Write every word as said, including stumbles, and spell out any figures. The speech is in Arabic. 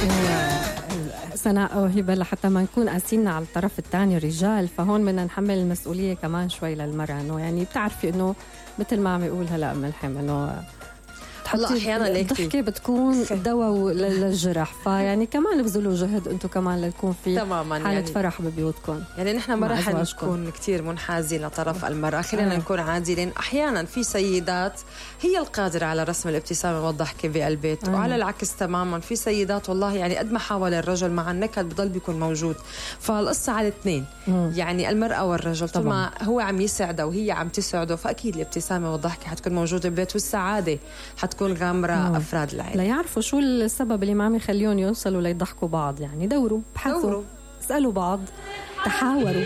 سناء وهبة لحتى ما نكون قاسيين على الطرف الثاني الرجال، فهون بدنا نحمل المسؤولية كمان شوي للمرأة، إنه يعني بتعرفي إنه مثل ما عم يقول هلا ملحم إنه والله احيانا الضحكه بتكون دواء للجرح، فيعني كمان بذلوا جهد انتم كمان ليكون في تماما حاله يعني فرح ببيوتكم. يعني نحن ما رح نكون كتير منحازين لطرف المرأة، خلينا نكون عادلين. احيانا في سيدات هي القادرة على رسم الابتسامة والضحكة بالبيت، أه. وعلى العكس تماما في سيدات والله يعني قد ما حاول الرجل مع النكد بضل بيكون موجود. فالقصة على الاثنين، يعني المرأة والرجل طول ما هو عم يسعده وهي عم تسعده فأكيد الابتسامة والضحكة حتكون موجودة بالبيت، والسعادة حتكون غامرة مم. أفراد العائلة. لا يعرفوا شو السبب اللي ما عم يخليهم يوصلوا ليضحكوا بعض، يعني دوروا، بحثوا، اسألوا بعض، تحاوروا.